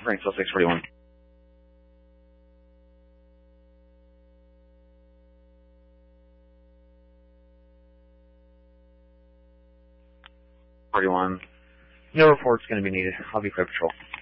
Franksville 641. 41. No report's going to be needed. I'll be Quick Patrol.